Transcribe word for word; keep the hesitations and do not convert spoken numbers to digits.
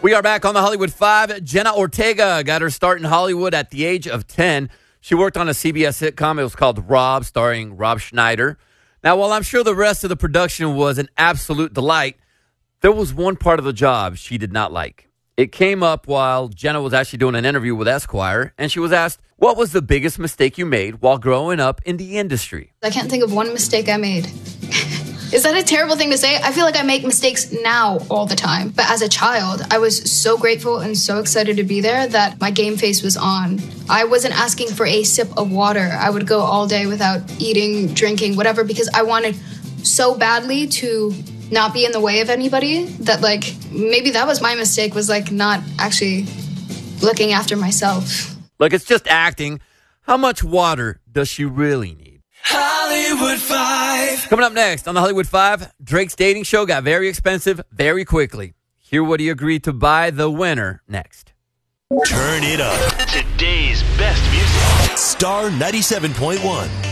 We are back on the Hollywood Five. Jenna Ortega got her start in Hollywood at the age of ten. She worked on a C B S sitcom. It was called Rob, starring Rob Schneider. Now, while I'm sure the rest of the production was an absolute delight, there was one part of the job she did not like. It came up while Jenna was actually doing an interview with Esquire, and she was asked, what was the biggest mistake you made while growing up in the industry? I can't think of one mistake I made. Is that a terrible thing to say? I feel like I make mistakes now all the time. But as a child, I was so grateful and so excited to be there that my game face was on. I wasn't asking for a sip of water. I would go all day without eating, drinking, whatever, because I wanted so badly to not be in the way of anybody that, like, maybe that was my mistake, was, like, not actually looking after myself. Look, it's just acting. How much water does she really need? Hollywood Five. Coming up next on the Hollywood Five, Drake's dating show got very expensive very quickly. Hear what he agreed to buy the winner next. Turn it up. Today's best music. Star ninety-seven point one.